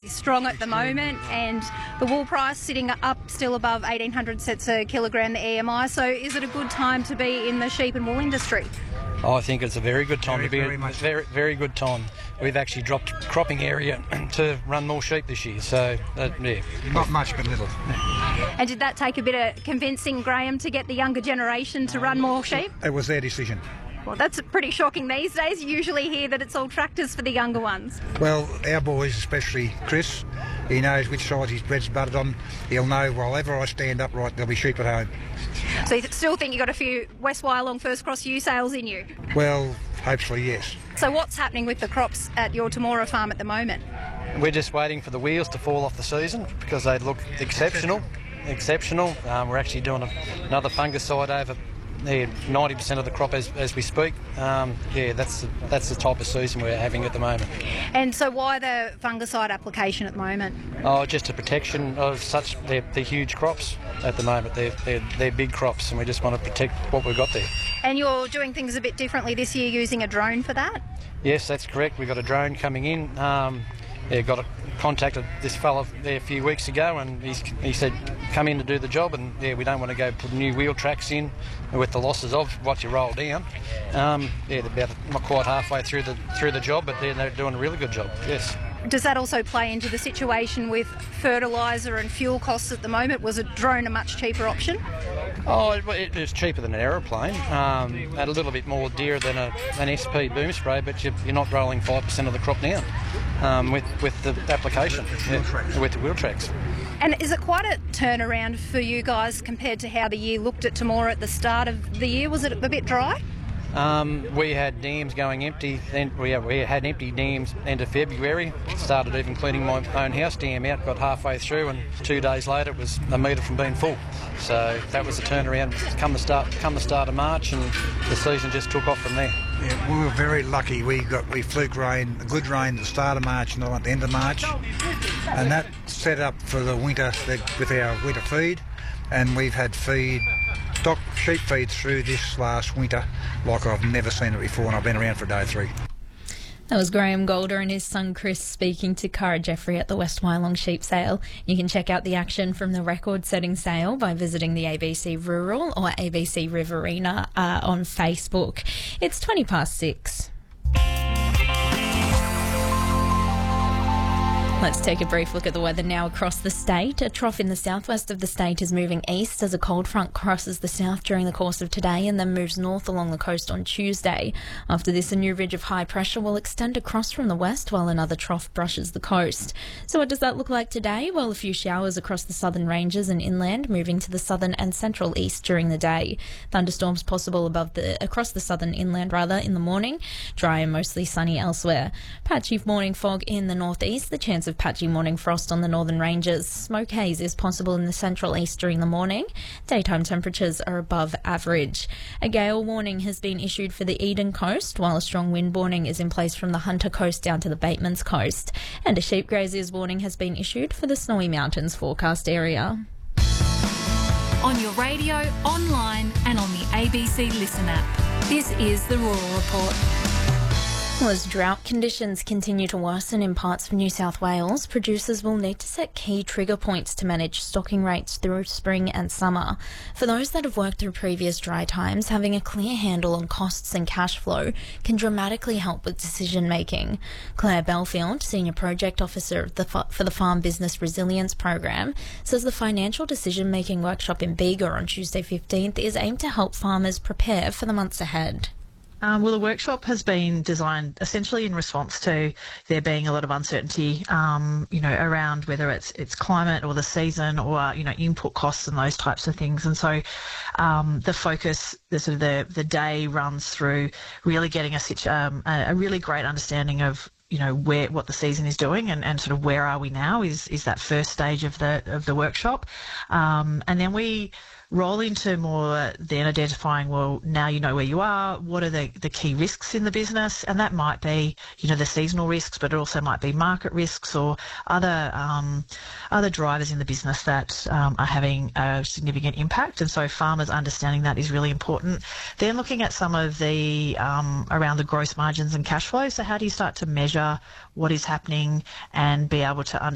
strong at the moment, and the wool price sitting up still above 1,800 cents a kilogram, the EMI. So is it a good time to be in the sheep and wool industry? I think it's a very good time to be. Very good time. We've actually dropped cropping area to run more sheep this year. So, yeah. Not much, but little. And did that take a bit of convincing, Graham, to get the younger generation to run more sheep? It was their decision. Well, that's pretty shocking these days. You usually hear that it's all tractors for the younger ones. Well, our boys, especially Chris, he knows which side his bread's buttered on. He'll know, while ever I stand upright, there'll be sheep at home. So you still think you've got a few West Wyalong First Cross ewe sales in you? Well, hopefully, yes. So what's happening with the crops at your Temora farm at the moment? We're just waiting for the wheels to fall off the season because they look exceptional. We're actually doing another fungicide over 90% of the crop as we speak. That's the type of season we're having at the moment. And so why the fungicide application at the moment? Oh, just a protection of they're huge crops at the moment. They're big crops, and we just want to protect what we've got there. And you're doing things a bit differently this year, using a drone for that? Yes, that's correct. We've got a drone coming in. Contacted this fella there a few weeks ago, and he said come in to do the job, and we don't want to go put new wheel tracks in with the losses of what you roll down. They're about not quite halfway through the job, but they're doing a really good job. Yes. Does that also play into the situation with fertiliser and fuel costs at the moment? Was a drone a much cheaper option? Oh, it was cheaper than an aeroplane. At a little bit more dear than an SP boom spray, but you're not rolling 5% of the crop down with the application, with the wheel tracks. And is it quite a turnaround for you guys compared to how the year looked at Temora at the start of the year? Was it a bit dry? We had dams going empty, and we had empty dams end of February. Started even cleaning my own house dam out, got halfway through, and 2 days later it was a metre from being full. So that was a turnaround come the start of March, and the season just took off from there. Yeah, we were very lucky. We fluke rain, a good rain at the start of March and at the end of March, and that set up for the winter with our winter feed, and we've had stock sheep feed through this last winter like I've never seen it before, and I've been around for day 3. That was Graham Golder and his son Chris speaking to Cara Jeffrey at the West Wyalong Sheep Sale. You can check out the action from the record-setting sale by visiting the ABC Rural or ABC Riverina on Facebook. It's 6:20. Let's take a brief look at the weather now across the state. A trough in the southwest of the state is moving east as a cold front crosses the south during the course of today and then moves north along the coast on Tuesday. After this, a new ridge of high pressure will extend across from the west while another trough brushes the coast. So what does that look like today? Well, a few showers across the southern ranges and inland, moving to the southern and central east during the day. Thunderstorms possible across the southern inland in the morning. Dry and mostly sunny elsewhere. Patchy morning fog in the northeast, the chance of patchy morning frost on the northern ranges. Smoke haze is possible in the central east during the morning. Daytime temperatures are above average. A gale warning has been issued for the Eden coast, while a strong wind warning is in place from the Hunter coast down to the Batemans coast. And a sheep grazers warning has been issued for the Snowy Mountains forecast area. On your radio, online and on the ABC Listen app. This is the Rural Report. Well, as drought conditions continue to worsen in parts of New South Wales, producers will need to set key trigger points to manage stocking rates through spring and summer. For those that have worked through previous dry times, having a clear handle on costs and cash flow can dramatically help with decision making. Claire Belfield, Senior Project Officer for the Farm Business Resilience Program, says the Financial Decision Making Workshop in Bega on Tuesday 15th is aimed to help farmers prepare for the months ahead. Well, the workshop has been designed essentially in response to there being a lot of uncertainty, around whether it's climate or the season or, input costs and those types of things. And so the focus, the day runs through really getting a really great understanding of what the season is doing and sort of where are we now is that first stage of the workshop. And then we roll into more then identifying, well, now you know where you are, what are the key risks in the business, and that might be, the seasonal risks, but it also might be market risks or other drivers in the business that are having a significant impact. And so farmers understanding that is really important. Then looking at some of the around the gross margins and cash flow. So how do you start to measure what is happening and be able to